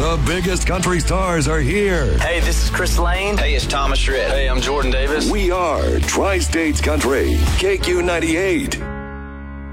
The biggest country stars are here. Hey, this is Chris Lane. Hey, it's Thomas Rhett. Hey, I'm Jordan Davis. We are Tri-States Country, KQ 98.